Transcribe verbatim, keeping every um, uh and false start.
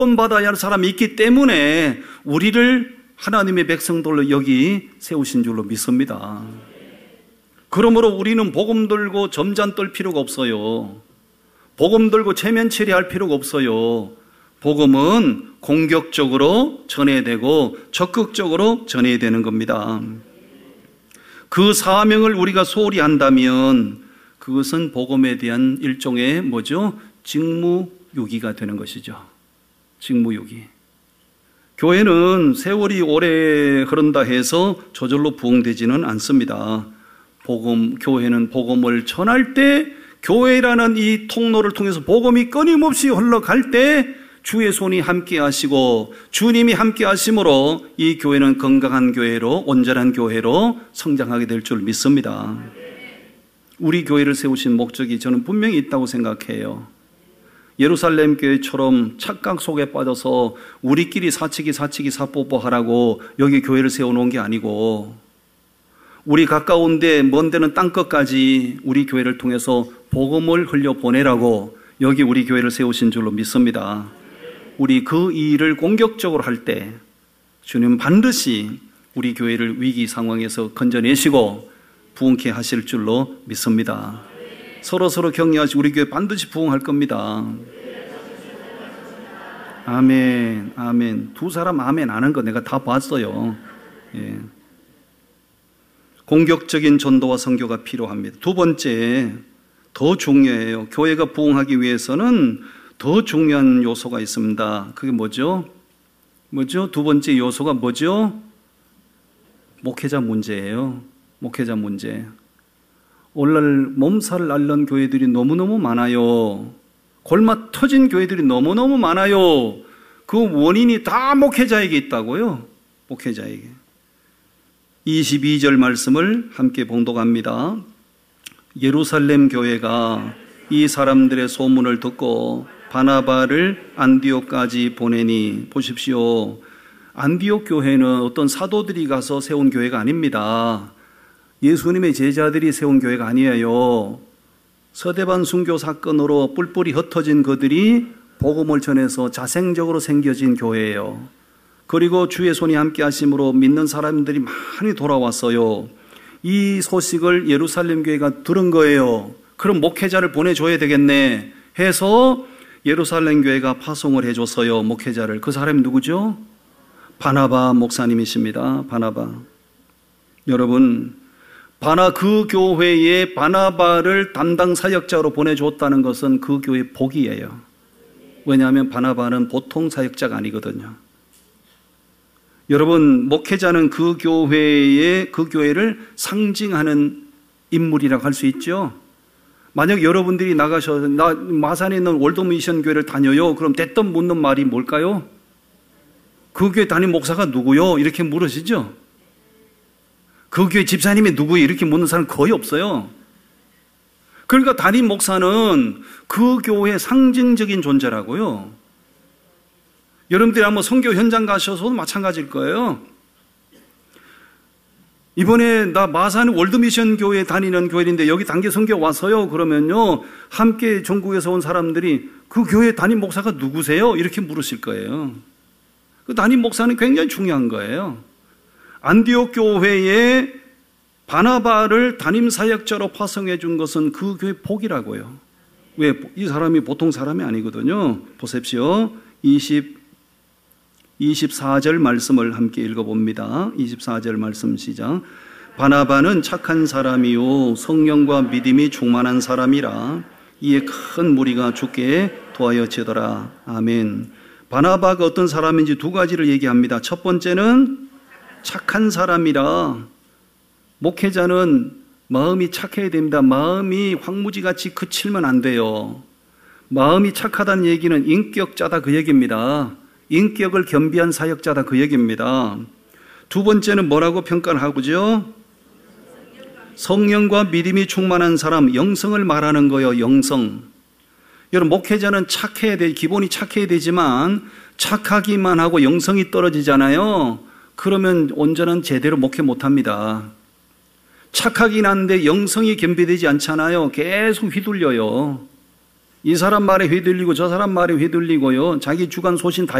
구원받아야 할 사람이 있기 때문에 우리를 하나님의 백성들로 여기 세우신 줄로 믿습니다. 그러므로 우리는 복음 들고 점잔 떨 필요가 없어요. 복음 들고 체면 처리할 필요가 없어요. 복음은 공격적으로 전해야 되고 적극적으로 전해야 되는 겁니다. 그 사명을 우리가 소홀히 한다면 그것은 복음에 대한 일종의 뭐죠? 직무유기가 되는 것이죠. 직무유기. 교회는 세월이 오래 흐른다 해서 저절로 부흥되지는 않습니다. 복음, 교회는 복음을 전할 때 교회라는 이 통로를 통해서 복음이 끊임없이 흘러갈 때 주의 손이 함께 하시고 주님이 함께 하심으로 이 교회는 건강한 교회로, 온전한 교회로 성장하게 될 줄 믿습니다. 우리 교회를 세우신 목적이 저는 분명히 있다고 생각해요. 예루살렘 교회처럼 착각 속에 빠져서 우리끼리 사치기 사치기 사뽀뽀하라고 여기 교회를 세워놓은 게 아니고 우리 가까운데 먼 데는 땅끝까지 우리 교회를 통해서 복음을 흘려보내라고 여기 우리 교회를 세우신 줄로 믿습니다. 우리 그 일을 공격적으로 할 때 주님 반드시 우리 교회를 위기 상황에서 건져내시고 부흥케 하실 줄로 믿습니다. 서로 서로 격려하시고 우리 교회 반드시 부흥할 겁니다. 아멘, 아멘. 두 사람 아멘 안 한 거 내가 다 봤어요. 예. 공격적인 전도와 선교가 필요합니다. 두 번째, 더 중요해요. 교회가 부흥하기 위해서는 더 중요한 요소가 있습니다. 그게 뭐죠? 뭐죠? 두 번째 요소가 뭐죠? 목회자 문제예요. 목회자 문제. 오늘날 몸살을 앓는 교회들이 너무너무 많아요. 골마 터진 교회들이 너무너무 많아요. 그 원인이 다 목회자에게 있다고요. 목회자에게. 이십이 절 말씀을 함께 봉독합니다. 예루살렘 교회가 이 사람들의 소문을 듣고 바나바를 안디옥까지 보내니, 보십시오. 안디옥 교회는 어떤 사도들이 가서 세운 교회가 아닙니다. 예수님의 제자들이 세운 교회가 아니에요. 서대반 순교 사건으로 뿔뿔이 흩어진 그들이 복음을 전해서 자생적으로 생겨진 교회예요. 그리고 주의 손이 함께 하심으로 믿는 사람들이 많이 돌아왔어요. 이 소식을 예루살렘 교회가 들은 거예요. 그럼 목회자를 보내줘야 되겠네 해서 예루살렘 교회가 파송을 해줬어요. 목회자를. 그 사람이 누구죠? 바나바 목사님이십니다. 바나바. 여러분, 바나 그 교회에 바나바를 담당 사역자로 보내줬다는 것은 그 교회의 복이에요. 왜냐하면 바나바는 보통 사역자가 아니거든요. 여러분, 목회자는 그 교회의 그 교회를 상징하는 인물이라고 할 수 있죠. 만약 여러분들이 나가셔서 나 마산에 있는 월드미션 교회를 다녀요. 그럼 대뜸 묻는 말이 뭘까요? 그 교회 담임 목사가 누구요? 이렇게 물으시죠. 그 교회 집사님이 누구예요? 이렇게 묻는 사람 거의 없어요. 그러니까 담임 목사는 그 교회의 상징적인 존재라고요. 여러분들이 한번 선교 현장 가셔서도 마찬가지일 거예요. 이번에 나 마산 월드미션 교회 다니는 교회인데 여기 단기 선교 와서요. 그러면요, 함께 전국에서 온 사람들이 그 교회 담임 목사가 누구세요? 이렇게 물으실 거예요. 그 담임 목사는 굉장히 중요한 거예요. 안디옥 교회에 바나바를 담임 사역자로 파송해 준 것은 그 교회 복이라고요. 왜? 이 사람이 보통 사람이 아니거든요. 보십시오. 이십 이십사 절 말씀을 함께 읽어봅니다. 이십사 절 말씀 시작. 바나바는 착한 사람이요 성령과 믿음이 충만한 사람이라 이에 큰 무리가 주께 도하여지더라. 아멘. 바나바가 어떤 사람인지 두 가지를 얘기합니다. 첫 번째는 착한 사람이라. 목회자는 마음이 착해야 됩니다. 마음이 황무지같이 그칠면 안 돼요. 마음이 착하다는 얘기는 인격자다 그 얘기입니다. 인격을 겸비한 사역자다 그 얘기입니다. 두 번째는 뭐라고 평가를 하고죠? 성령과 믿음이 충만한 사람, 영성을 말하는 거예요. 영성. 여러분, 목회자는 착해야 돼, 기본이 착해야 되지만 착하기만 하고 영성이 떨어지잖아요. 그러면 온전한 제대로 목회 못합니다. 착하긴 한데 영성이 겸비되지 않잖아요. 계속 휘둘려요. 이 사람 말에 휘둘리고 저 사람 말에 휘둘리고요. 자기 주관 소신 다